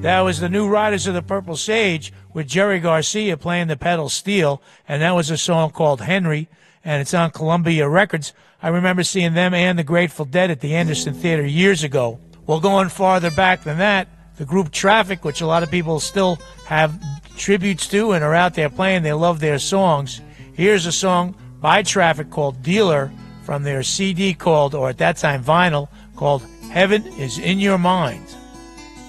That was the New Riders of the Purple Sage with Jerry Garcia playing the pedal steel, and that was a song called Henry, and it's on Columbia Records. I remember seeing them and the Grateful Dead at the Anderson Theater years ago. Well, going farther back than that, the group Traffic, which a lot of people still have tributes to and are out there playing, they love their songs. Here's a song by Traffic called Dealer from their CD called, or at that time vinyl, called Heaven is in Your Mind.